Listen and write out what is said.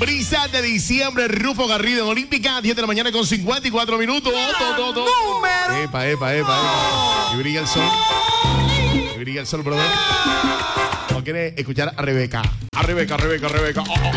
Brisa de diciembre, Rufo Garrido en Olímpica, 10 de la mañana con 54 minutos. Epa. Y brilla el sol. Y brilla el sol, brother. ¿No quieres escuchar a Rebeca? A Rebeca.